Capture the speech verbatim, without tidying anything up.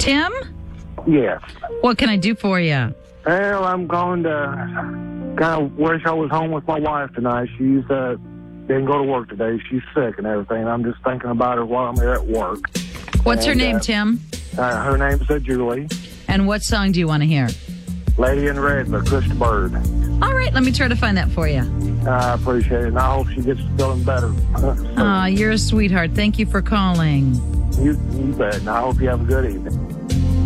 Tim? Yes. What can I do for you? Well, I'm going to kind of wish I was home with my wife tonight. She's uh, didn't go to work today. She's sick and everything. I'm just thinking about her while I'm here at work. What's and, her name, uh, Tim? Uh, her name's uh, Julie. And what song do you want to hear? Lady in Red by Chris Bird. All right, let me try to find that for you. I appreciate it, and I hope she gets feeling better. Aw, you're a sweetheart. Thank you for calling. you, you bet, and I hope you have a good evening.